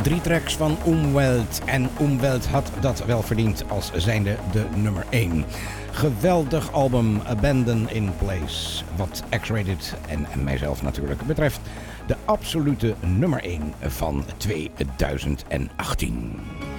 3 tracks van Umwelt. En Umwelt had dat wel verdiend als zijnde de nummer 1. Geweldig album Abandon in Place. Wat X-Rated en mijzelf natuurlijk betreft. De absolute nummer 1 van 2018.